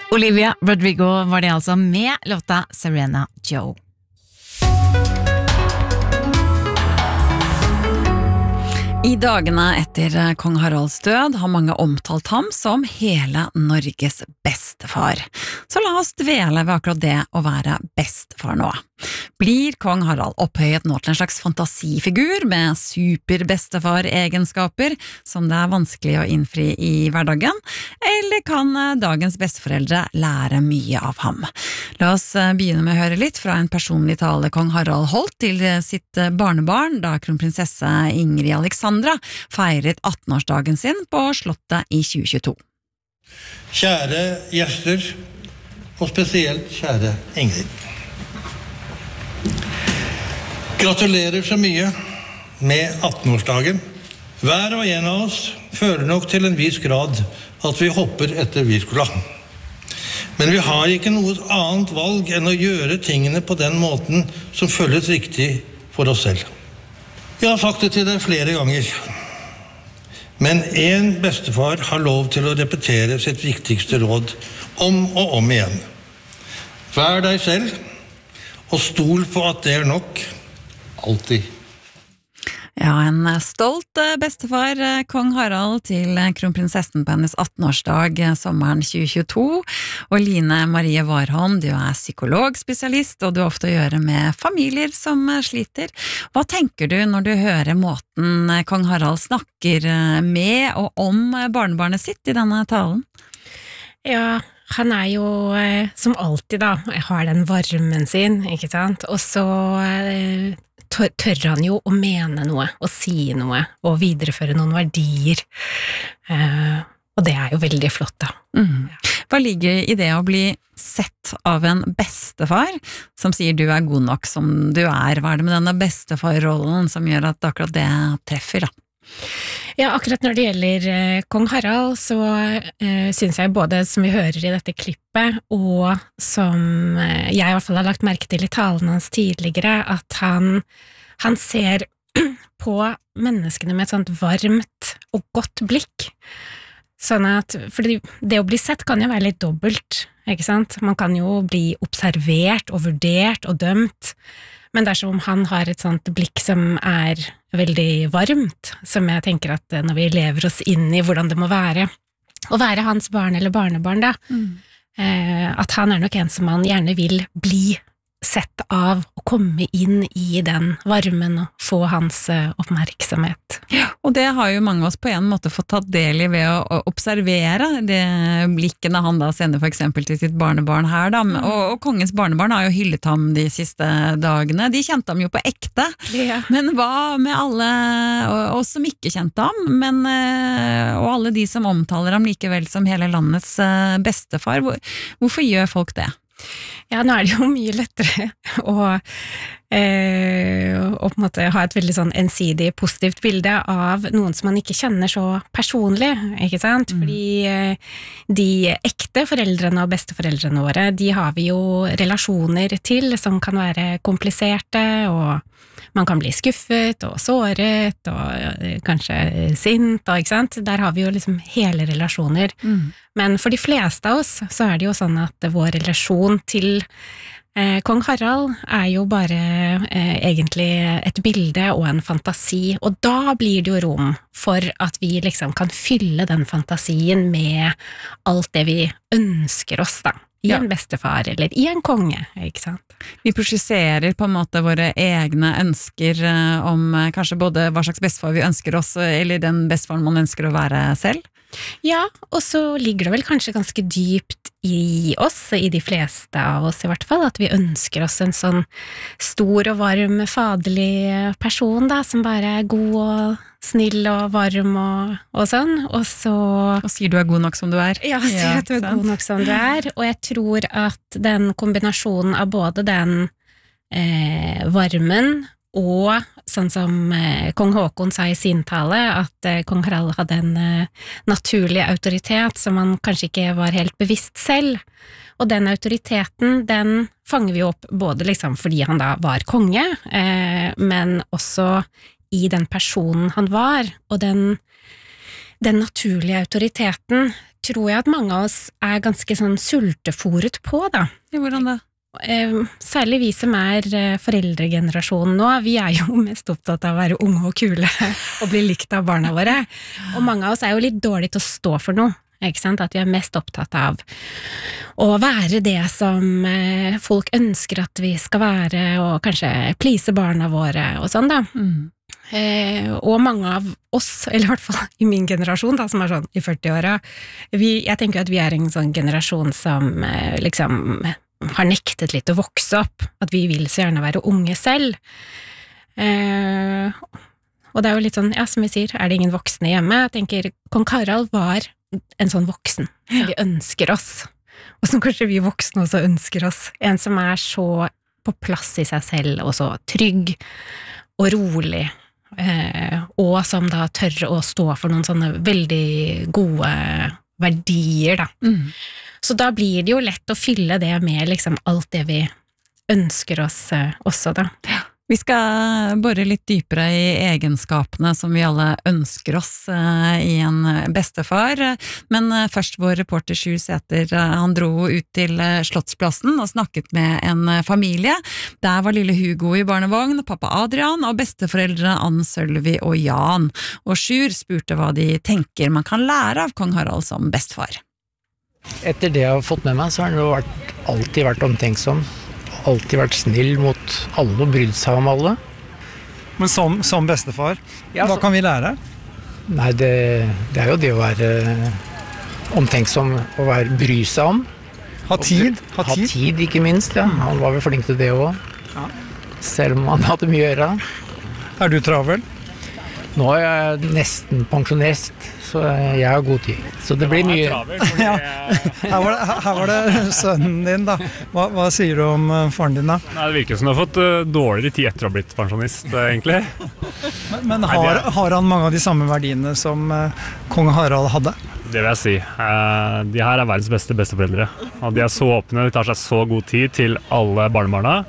Olivia Rodrigo var det altså med låta Serena Joe. I dagene etter kong Haralds død har mange omtalt ham som hele Norges bestefar. Så la oss dvele ved akkurat det å være bestefar nå. Blir kong Harald opphøyet nå til en slags fantasifigur med superbestefar-egenskaper som det er vanskelig å innfri i hverdagen, eller kan dagens besteforeldre lære mye av ham? La oss begynne med å høre litt fra en personlig tale kong Harald holdt til sitt barnebarn da kronprinsesse Ingrid Alexandra feiret 18-årsdagen sin på slottet i 2022. Kjære gjester, og spesielt kjære Ingrid. Gratulerer så mye med 18-årsdagen. Hver og en av oss føler nok til en viss grad at vi hopper etter Wirkola. Men vi har ikke noe annet valg enn å gjøre tingene på den måten som føles riktig for oss selv. Jeg har sagt det til deg flere ganger, men en bestefar har lov til å repetere sitt viktigste råd om og om igjen. Vær deg selv, og stol på at det er nok, alltid. Ja, en stolt bestefar, kong Harald, til kronprinsessen på hennes 18-årsdag sommeren 2022. Og Line Marie Warholm, du er psykologspesialist, og du har ofte å gjøre med familier som sliter. Hva tenker du når du hører måten kong Harald snakker med og om barnebarnet sitt i denne talen? Ja, han er jo som alltid da, har den varmen sin, ikke sant? Og så tør han jo å mene noe, og si noe, og videreføre noen verdier. Og det er jo veldig flott da. Hva ligger i det å bli sett av en bestefar som sier du er god nok som du er? Hva er det med denne bestefarrollen som gjør at akkurat det treffer da? Ja, akkurat når det gjelder kong Harald, så synes jeg både som vi hører i dette klippet, og som jeg i hvert fall har lagt merke til i talen hans tidligere, at han ser på menneskene med et sånt varmt og godt blikk. Sånn at, fordi det å bli sett kan jo være litt dobbelt, ikke sant? Man kan jo bli observert og vurdert og dømt, men dersom han har et sånt blikk som er veldig varmt, som jeg tenker at når vi lever oss inn i hvordan det må være, å være hans barn eller barnebarn da, at han er nok en som man gjerne vil bli sett av og komme inn i den varmen og få hans oppmerksomhet. Ja, og det har jo mange av oss på en måte fått tatt del i ved å observere det blikkene han da sender for eksempel til sitt barnebarn her da, og kongens barnebarn har jo hyllet ham de siste dagene. De kjente ham jo på ekte, men hva med alle oss som ikke kjente ham, men, og alle de som omtaler ham likevel som hele landets bestefar? Hvorfor gjør folk det? Ja, nå er det jo mye lettere å på en måte ha et veldig sånn ensidig positivt bilde av noen som man ikke kjenner så personlig, ikke sant? Fordi de ekte foreldrene og besteforeldrene våre, de har vi jo relasjoner til som kan være kompliserte, og man kan bli skuffet og såret og kanskje sint, og, ikke sant? Der har vi jo liksom hele relasjoner. Men for de fleste av oss så er det jo sånn at vår relasjon til kong Harald er jo bare egentlig et bilde og en fantasi, og da blir det jo rom for at vi liksom kan fylle den fantasien med alt det vi ønsker oss da, i en bestefar eller i en konge, ikke sant? Vi prosesserer på en måte våre egne ønsker om kanskje både hva slags bestefar vi ønsker oss, eller den bestefaren man ønsker å være selv. Ja, og så ligger det vel kanskje ganske dypt i oss, i de fleste av oss i hvert fall, at vi ønsker oss en sånn stor og varm, faderlig person da, som bare er god og snill og varm og sånn, og så... Og sier du er god nok som du er. Ja, sier at du er god nok som du er, og jeg tror at den kombinasjonen av både den varmen og sånn som kong Håkon sa i sin tale, at kong Harald hadde en naturlig autoritet som han kanskje ikke var helt bevisst selv, og den autoriteten, den fanger vi opp både liksom fordi han da var konge, men også i den personen han var, og den den naturlige autoriteten tror jeg at mange av oss ganske sånn sultefòret på, da. Ja, hvordan da? Særlig vi som foreldregenerasjonen nå, vi jo mest opptatt av å være unge og kule og bli likt av barna våre. Og mange av oss jo litt dårlig til å stå for noe, ikke sant? At vi mest opptatt av å være det som folk ønsker at vi skal være, og kanskje please barna våre og sånn da. Og mange av oss, eller i hvert fall i min generasjon da, som sånn i 40-åra, jeg tenker at vi en sånn generasjon som liksom har nektet litt å vokse opp, at vi vil så gjerne være unge selv. Og det jo litt sånn, ja, som vi sier, det ingen voksne hjemme? Jeg tenker, kong Harald var en sånn voksen som vi ønsker oss, og som kanskje vi voksne også ønsker oss. En som så på plass i seg selv, og så trygg og rolig, og som da tør å stå for noen sånne veldig gode verdier, da. Så da blir det jo lett å fylle det med liksom alt det vi ønsker oss også, da. Vi skal bore litt dypere i egenskapene som vi alle ønsker oss i en bestefar, men først vår reporter Sjur Sæther, han dro ut til Slottsplassen og snakket med en familie. Der var lille Hugo i barnevogn, pappa Adrian og besteforeldre Ann, Sølvi og Jan. Og Sjur spurte hva de tenker man kan lære av kong Harald som bestefar. Etter det jeg har fått med meg, så har han jo alltid vært omtenksom, alltid vært snill mot alle og brydd seg om alle. Men som bestefar, Ja, hva kan vi lære? Nei, det jo det å være omtenksom og bry seg om. Ha tid? Ha tid, ikke minst, ja. Han var vel flink til det også. Ja. Selv om han hadde mye å gjøre. Du travel? Nå jeg nesten pensjonist, så jeg har god tid. Så det blir mye... Ja. Her var det sønnen din da. Hva sier du om faren din da? Nei, det virker som du har fått dårligere tid etter å ha blitt pensjonist, egentlig. Men har han mange av de samme verdiene som kong Harald hadde? Det vil jeg si. De her verdens beste besteforeldre. Og de så åpne, de tar seg så god tid til alle barnebarna.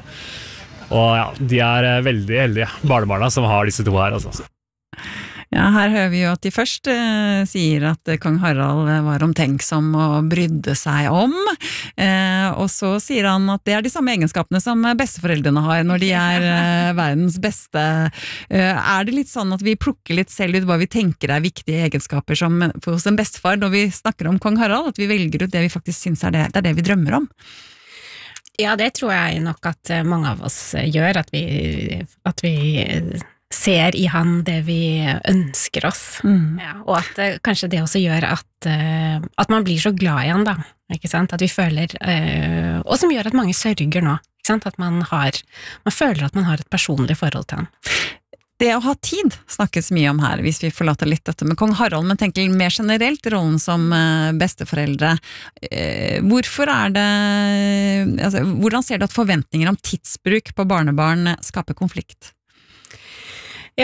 Og ja, de veldig heldige barnebarna som har disse to her, altså. Ja, her hører vi jo at de først sier at kong Harald var omtenksom og brydde seg om, og så sier han at det de samme egenskapene som besteforeldrene har når de verdens beste. Det litt sånn at vi plukker litt selv ut hva vi tenker viktige egenskaper som, hos en bestefar når vi snakker om kong Harald, at vi velger ut det vi faktisk synes det det vi drømmer om? Ja, det tror jeg nok at mange av oss gjør, at vi ser i han det vi ønsker oss, ja, og at kanskje det også gjør at man blir så glad i han da, ikke sant? At vi føler, og som gjør at mange sørger nå, ikke sant? At man føler at man har et personlig forhold til han. Det å ha tid snakkes mye om her, hvis vi forlater litt dette med kong Harald, men tenker mer generelt rollen som besteforeldre. Hvorfor hvordan ser du at forventninger om tidsbruk på barnebarn skaper konflikt? Ja,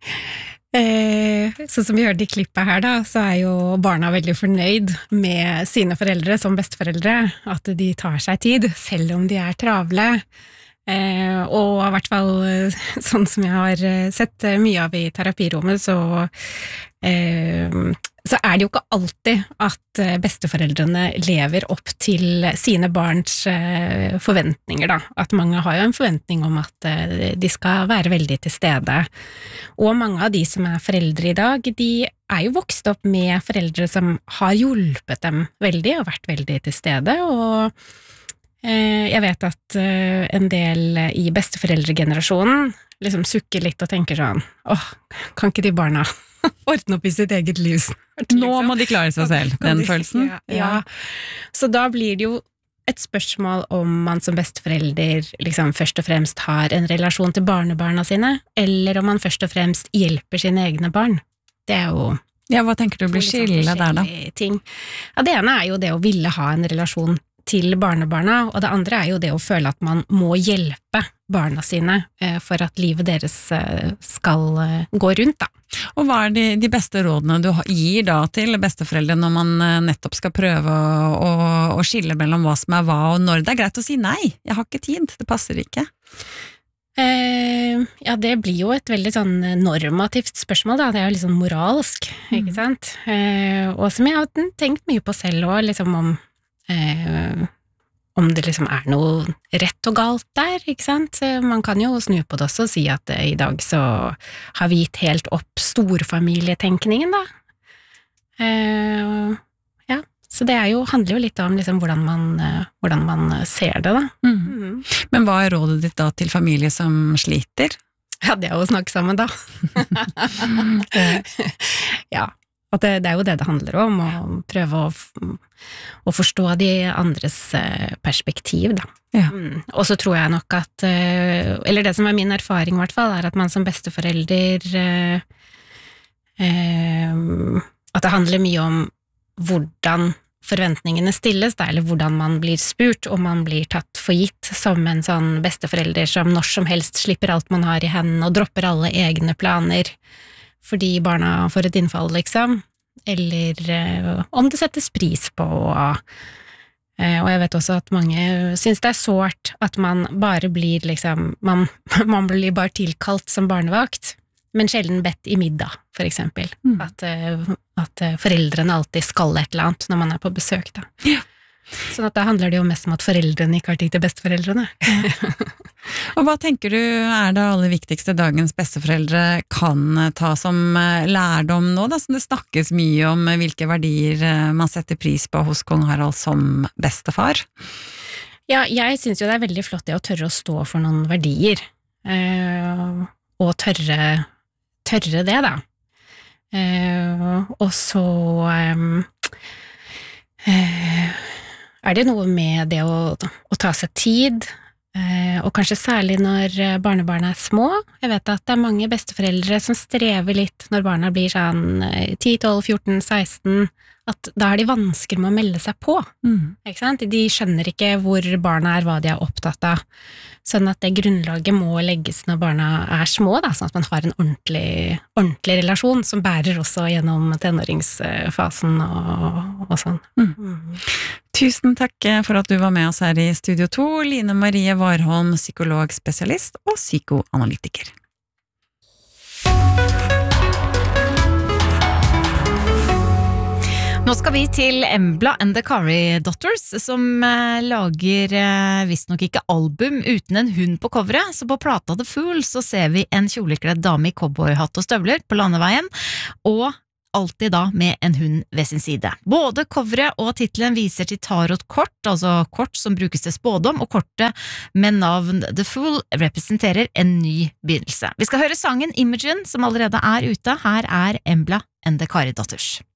sånn som vi hørte i klippet her da, så jo barna veldig fornøyd med sine foreldre som besteforeldre, at de tar seg tid, selv om de travle. Og i hvert fall sånn som jeg har sett mye av i terapirommet, så det jo ikke alltid at besteforeldrene lever opp til sine barns forventninger da. At mange har jo en forventning om at de skal være veldig til stede. Og mange av de som foreldre i dag, de jo vokst opp med foreldre som har hjulpet dem veldig og vært veldig til stede, og jeg vet at en del i besteforeldregenerasjonen liksom sukker litt og tenker sånn, kan ikke de barna ordne opp i sitt eget liv snart? Nå må de klare seg selv, den følelsen. Ja. Så da blir det jo et spørsmål om man som besteforelder liksom først og fremst har en relasjon til barnebarna sine, eller om man først og fremst hjelper sine egne barn. Det jo... Ja, hva tenker du blir skille der da? Ting. Ja, det ene jo det å ville ha en relasjon til barnebarna, og det andre jo det å føle at man må hjelpe barna sine for at livet deres skal gå rundt da. Og hva de beste rådene du gir da til besteforeldre når man nettopp skal prøve å skille mellom hva som hva, og når det greit å si nei, jeg har ikke tid, det passer ikke? Ja, det blir jo et veldig sånn normativt spørsmål, da. Det er jo litt sånn moralsk, ikke sant? Og som jeg har tenkt mye på selv også, liksom om det liksom er noe rett og galt der, ikke sant? Man kan jo snu på det også og si at i dag så har vi gitt helt opp storfamilietenkningen, da. Ja, så det handler jo litt om liksom hvordan man ser det, da. Men hva er rådet ditt da til familie som sliter? Ja, det er jo å snakke sammen, da. Ja, at det er jo det handler om, å prøve å forstå de andres perspektiv, da. Ja. Og så tror jeg nok at, eller det som er min erfaring i hvert fall, er at man som besteforelder, at det handler mye om hvordan forventningene stilles, da, eller hvordan man blir spurt, og man blir tatt for gitt som en sånn besteforelder som når som helst slipper alt man har i hendene og dropper alle egne planer fordi barna får et innfall, liksom, eller om det settes pris på, og jeg vet også at mange synes det er sårt at man bare blir liksom, man blir bare tilkalt som barnevakt, men sjelden bedt i middag, for eksempel. At foreldrene alltid skal et eller annet når man er på besøk, da. Ja. Sånn at da handler det jo mest om at foreldrene ikke har tid til besteforeldrene. Og hva tenker du er det aller viktigste dagens besteforeldre kan ta som lærdom nå, da, som det snakkes mye om hvilke verdier man setter pris på hos kong Harald som bestefar? Ja, jeg synes jo det er veldig flott det å tørre å stå for noen verdier, og tørre det, da. Og så er det noe med det å ta seg tid, og kanskje særlig når barnebarna er små. Jeg vet at det er mange besteforeldre som strever litt når barna blir sånn 10, 12, 14, 16, at da har de vansker med å melde seg på. Ikke sant? De skjønner ikke hvor barna er, hva de er opptatt av. Sånn at det grunnlaget må legges når barna er små, da, sånn at man har en ordentlig relasjon som bærer også gjennom tenåringsfasen og sånn. Tusen takk for at du var med oss her i Studio 2, Line Marie Warholm, psykologspesialist og psykoanalytiker. Nå skal vi til Embla and the Kari Daughters, som lager visstnok ikke album uten en hund på coveret, så på plata The Fool så ser vi en kjolekledd dame i cowboyhatt og støvler på landeveien, og alltid da med en hund ved sin side. Både coveret og titlen viser til tarotkort, altså kort som brukes til spådom, og kortet med navn The Fool representerer en ny begynnelse. Vi skal høre sangen Imogen, som allerede er ute. Her er Embla and the Kari Daughters.